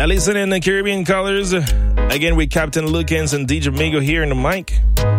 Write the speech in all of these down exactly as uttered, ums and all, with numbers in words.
You're listening to Caribbean Colors. Again with Captain Lukens and D J Migo here in the mic.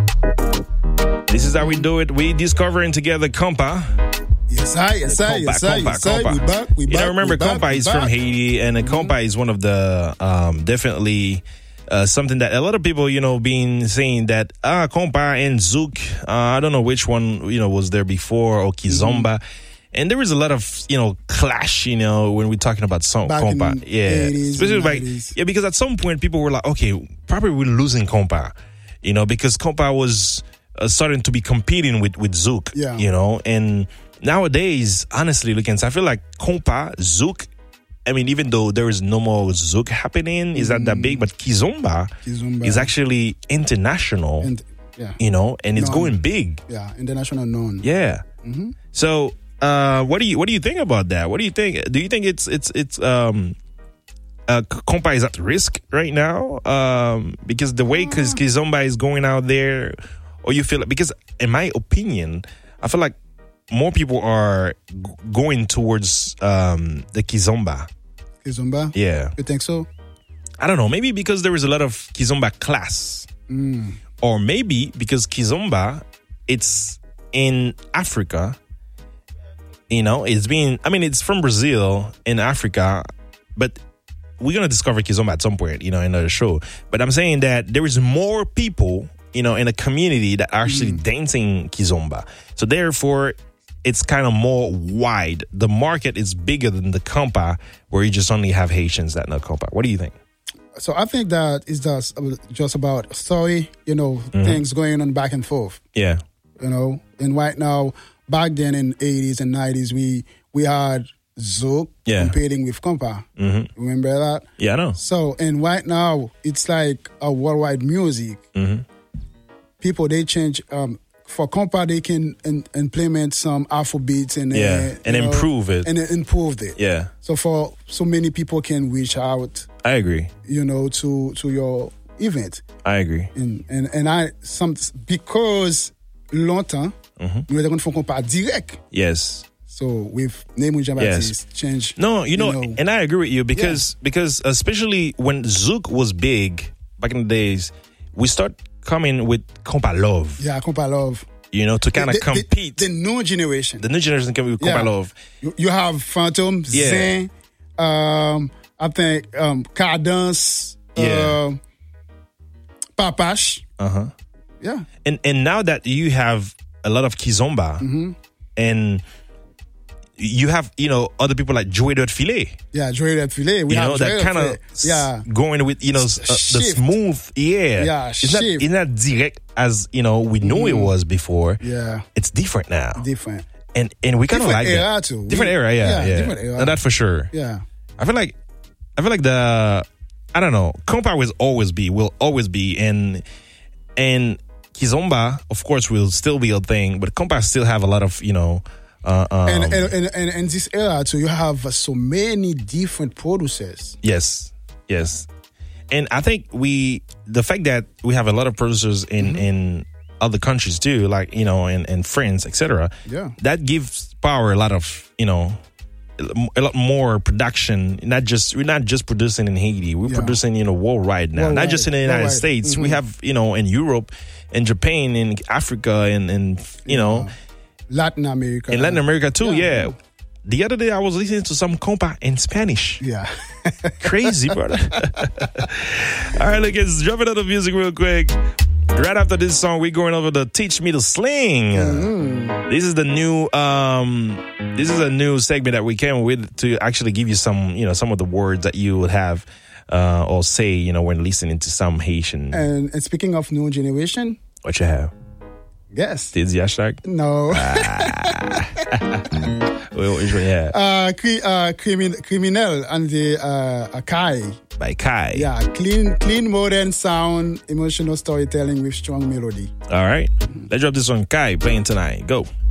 This is how we do it. We discovering together compa. Yes, I, yes, I, yes, I, yes, I. We back, we back. You know, remember, we back, compa we is back. from Haiti, and mm-hmm. compa is one of the um, definitely uh, something that a lot of people, you know, been saying that ah, compa and zouk. Uh, I don't know which one, you know, was there before, or kizomba. Mm-hmm. And there was a lot of, you know, clash, you know, when we're talking about some Back compa. in Yeah. eighties Especially and like, nineties. yeah, because at some point people were like, okay, probably we're losing compa, you know, because compa was uh, starting to be competing with, with zouk, Yeah. you know, and nowadays, honestly, looking, I feel like compa, zouk, I mean, even though there is no more zouk happening, is not that big, but kizomba, Kizomba. is actually international, And, yeah. you know, and it's Known. going big. Yeah, international known. Yeah. Mm-hmm. So, uh, what do you what do you think about that? What do you think? Do you think it's it's it's um, uh, compa is at risk right now? Um, because the way because kizomba is going out there, or you feel like, because in my opinion, I feel like more people are g- going towards um the kizomba. Kizomba? Yeah, You think so? I don't know. Maybe because there is a lot of kizomba class, Mm. or maybe because kizomba it's in Africa. You know, it's been, I mean, it's from Brazil in Africa, but we're going to discover kizomba at some point, you know, in the show. But I'm saying that there is more people, you know, in a community that are actually mm. dancing kizomba. So therefore, it's kind of more wide. The market is bigger than the compa, where you just only have Haitians that know compa. What do you think? So I think that it's just, just about story, you know, mm-hmm. things going on back and forth. Yeah. You know, and right now, back then in eighties and nineties, we we had zouk yeah. competing with compa. Mm-hmm. Remember that? Yeah, I know. So, and right now, it's like a worldwide music. Mm-hmm. People, they change. Um, for compa, they can in, implement some Afro beats and yeah, uh, and know, improve it. and improve it. Yeah. So for so many people can reach out. I agree. You know, to to your event. I agree. And and and I some because longtemps nous avons fait compa direct. Yes. So with Nemu Jean-Baptiste Yes. change. No, you know, you know, and I agree with you because Yeah. because especially when zouk was big back in the days, we start coming with compa love. Yeah, compa love. You know, to kind of The- the- compete. The, the new generation. The new generation can with compa Yeah. love. You, you have Phantom, Yeah. Zen, um, I think um, Cadence, Yeah. um, Papash. Uh huh. Yeah. And and now that you have a lot of kizomba Mm-hmm. and you have, you know, other people like Joey Dot Filet. Yeah, Joey Red Filet. We You have know, Joey that Red kind of Filet. Yeah. going with, you know, s- uh, the Shift. smooth, yeah. Yeah, it's not, shift. it's not direct as, you know, we knew it was before. Yeah. It's different now. Different. And and we kind of Different like era that. too. Different We- era, yeah. yeah, yeah. different era. No, that for sure. Yeah. I feel like, I feel like the, I don't know, compa will always be, will always be, and, and kizomba, of course, will still be a thing, but compa still have a lot of, you know, uh, um, And, and, and, and, and this era too, you have uh, so many different producers. yes, yes. And I think we, the fact that we have a lot of producers in, Mm-hmm. in other countries too, like, you know, in, in France, et cetera, Yeah. that gives power a lot of, you know, a lot more production. Not just, we're not just producing in Haiti, we're Yeah. producing, you know, worldwide now. Not Worldwide, just in the United worldwide. States. We Mhm. have, you know, in Europe, in Japan, in Africa, and, and you know, Latin America. in Latin America too, Yeah. yeah. The other day I was listening to some compa in Spanish. Yeah. Crazy, brother. All right, look, let's jump into the music real quick. Right after this song, we're going over to Teach Me to Sling. Mm-hmm. This is the new um this is a new segment that we came with to actually give you some, you know, some of the words that you would have uh or say, you know, when listening to some Haitian. And, and speaking of new generation, What you have? yes. Did hashtag? No. Well, which one you have? uh, cri- uh, crimin- criminal and the uh, Akai. By Kai. Yeah, clean, clean, modern sound, emotional storytelling with strong melody. All right. Let's drop this on Kai playing tonight. Go.